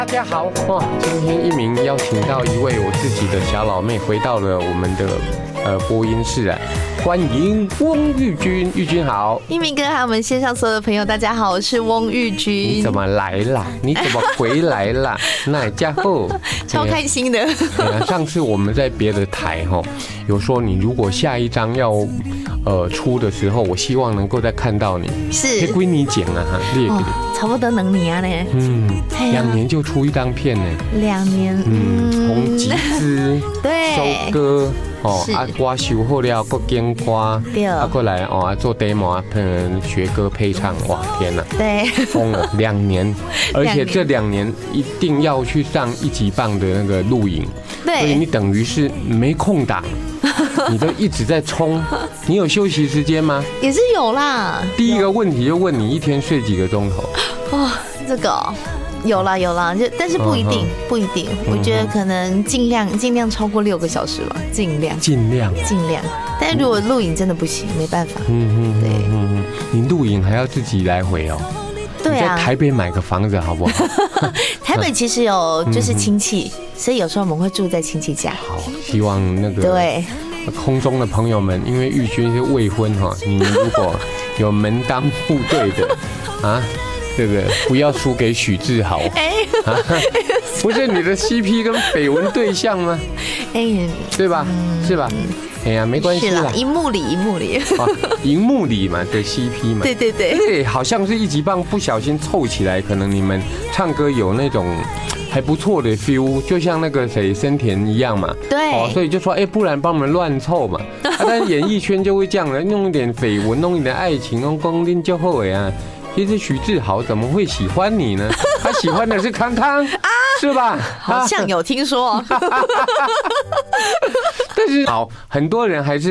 大家好哇！今天一鸣邀请到一位我自己的小老妹回到了我们的播音室啊，欢迎翁玉君，玉君好。 一鸣哥还有我们线上所有的朋友，大家好，我是翁玉君。 你怎么来啦？你怎么回来啦？那家伙超开心的。 上次我们在别的台有说你如果下一张要出的时候，我希望能够再看到你。 是。 归你讲啊哈，列给你。 差不多能你啊呢。 2年就出一张片呢。 2年。 从集资对收歌。歌修好了，搁剪歌，过来做 demo 学歌配唱，哇天哪， 对， 疯了2年，而且这2年一定要去上1级棒的那个录影， 对， 所以你等于是没空档，你都一直在冲，你有休息时间吗？ 也是有啦。 第一个问题就问你一天睡几个钟头？ 这个。有啦，但是不一定，我觉得可能尽量超过6个小时吧，尽量。但是如果录影真的不行，没办法。对。 你录影还要自己来回哦。 对啊。 你在台北买个房子好不好？ 台北其实有就是亲戚，所以有时候我们会住在亲戚家。 好，希望那个对空中的朋友们，因为玉君是未婚你们如果有门当户对的啊。这个不要输给许志豪，不是你的 CP 跟绯闻对象吗？对吧？是吧？哎呀，没关系啦， 荧幕里， 荧幕里嘛的 CP 嘛， 对， 好像是1级棒不小心凑起来，可能你们唱歌有那种还不错的 feel， 就像那个森田一样嘛， 对， 所以就说不然帮我们乱凑嘛，但是演艺圈就会这样的，弄一点绯闻，弄一点爱情，弄公定就后尾啊。其实许志豪怎么会喜欢你呢？他喜欢的是康康是吧？ 好像有听说。 但是很多人还是